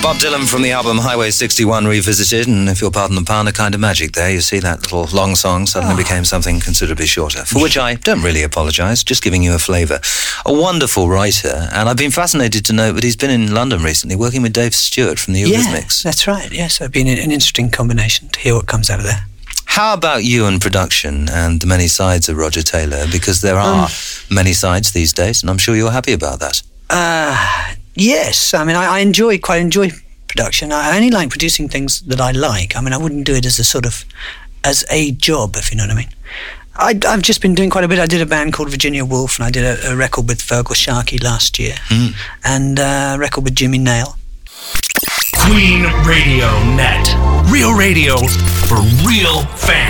Bob Dylan from the album Highway 61 Revisited, and if you'll pardon the pun, a kind of magic there. You see that little long song suddenly became something considerably shorter, for which I don't really apologise, just giving you a flavour. A wonderful writer, and I've been fascinated to know that he's been in London recently working with Dave Stewart from the Eurythmics. Yeah, that's right, yes. It's been an interesting combination to hear what comes out of there. How about you and production and the many sides of Roger Taylor? Because there are many sides these days, and I'm sure you're happy about that. Yes, I mean, I quite enjoy production. I only like producing things that I like. I mean, I wouldn't do it as a job, if you know what I mean. I've just been doing quite a bit. I did a band called Virginia Woolf, and I did a record with Fergal Sharkey last year, and a record with Jimmy Nail. Queen Radio Net. Real radio for real fans.